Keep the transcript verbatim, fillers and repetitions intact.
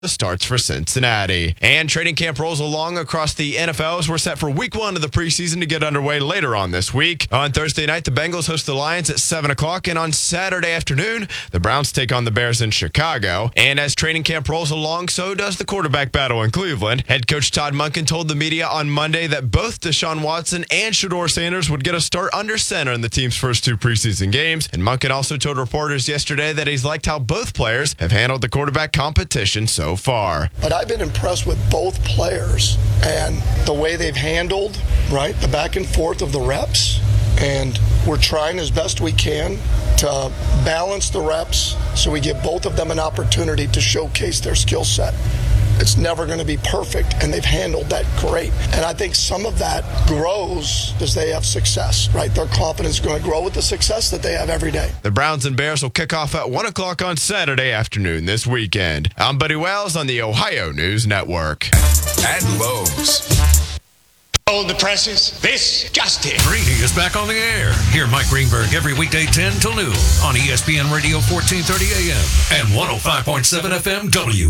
starts for Cincinnati. And training camp rolls along across the N F L as we're set for week one of the preseason to get underway later on this week. On Thursday night, the Bengals host the Lions at seven o'clock, and on Saturday afternoon, the Browns take on the Bears in Chicago. And as training camp rolls along, so does the quarterback battle in Cleveland. Head coach Todd Monken told the media on Monday that both Deshaun Watson and Shedeur Sanders would get a start under center in the team's first two preseason games. And Monken also told reporters yesterday that he's liked how both players have handled the quarterback competition so far. But I've been impressed with both players and the way they've handled, right, the back and forth of the reps. And we're trying as best we can to balance the reps so we give both of them an opportunity to showcase their skill set. It's never going to be perfect, and they've handled that great. And I think some of that grows as they have success, right? Their confidence is going to grow with the success that they have every day. The Browns and Bears will kick off at one o'clock on Saturday afternoon this weekend. I'm Buddy Wells on the Ohio News Network. At Lowe's. Hold the presses. This just in. Greeny is back on the air. Hear Mike Greenberg every weekday ten till noon on E S P N Radio fourteen thirty A M and one oh five point seven F M W